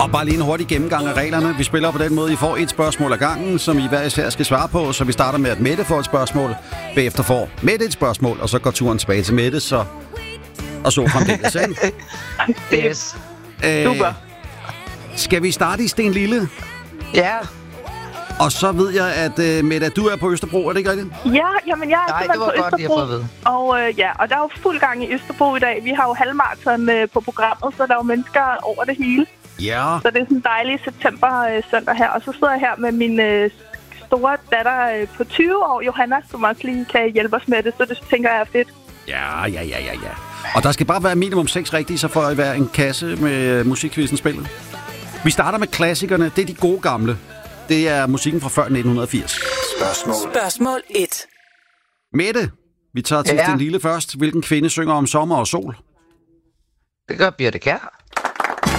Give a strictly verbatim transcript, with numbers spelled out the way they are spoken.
Og bare lige en hurtig gennemgang af reglerne. Vi spiller på den måde, I får et spørgsmål ad gangen, som I hver især skal svare på. Så vi starter med, at Mette får et spørgsmål. Bagefter får Mette et spørgsmål, og så går turen tilbage til Mette, så... Og så fremdeles, ikke? Yes. Øh, Super. Skal vi starte i Sten Lille? Ja. Og så ved jeg, at uh, Mette, du er på Østerbro, er det ikke rigtigt? Ja, jamen jeg er Nej, simpelthen det var på godt, Østerbro. jeg får ved. Og øh, ja, og der er jo fuld gang i Østerbro i dag. Vi har jo halvmarathon øh, på programmet, så der er jo mennesker over det hele. Ja. Så det er sådan en dejlig september øh, søndag her. Og så sidder jeg her med min øh, store datter øh, på tyve år, Johanna, som også lige kan hjælpe os med det. Så det tænker jeg er fedt. Ja, ja, ja, ja, ja. Og der skal bare være minimum seks rigtige, så får I være en kasse med musikquizzen spillet. Vi starter med klassikerne. Det er de gode gamle. Det er musikken fra før nitten firs. Spørgsmål. Spørgsmål et. Mette, vi tager til Ja. Sten Lille først. Hvilken kvinde synger om sommer og sol? Det gør Birthe Kjær.